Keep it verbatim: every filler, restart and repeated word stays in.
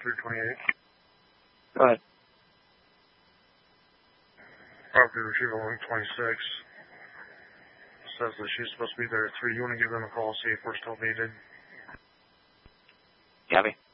three twenty-eight. Go ahead. Property retrieval link twenty-six. Says that she's supposed to be there at three. You want to give them a call, see if we're still needed? Gabby?